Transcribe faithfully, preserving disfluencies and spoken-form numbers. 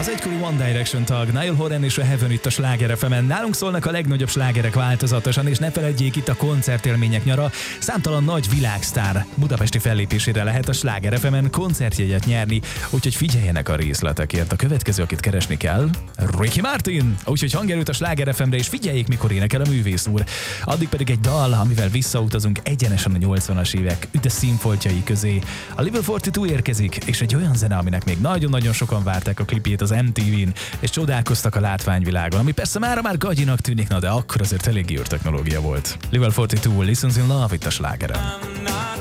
Az egykori One Direction tag Niall Horan és a Heaven itt a Sláger ef emen. Nálunk szólnak a legnagyobb slágerek változatosan, és ne feledjék, itt a koncertélmények nyara. Számtalan nagy világsztár budapesti fellépésére lehet a Sláger ef emen koncertjegyet nyerni, úgyhogy figyeljenek a részletekért. A következő, akit keresni kell, Ricky Martin. Úgyhogy hangerőt a Sláger ef emre, és figyeljék, mikor énekel a művész úr. Addig pedig egy dal, amivel visszautazunk egyenesen a nyolcvanas évek üde színfoltjai közé. A Level negyvenkettő érkezik, és egy olyan zene, aminek még nagyon-nagyon sokan várták a klipjét az em té vén, és csodálkoztak a látványvilágon, ami persze mára már gagyinak tűnik, na de akkor azért elég űrtechnológia volt. Level negyvenkettő, Listens in Love itt a Slágeren.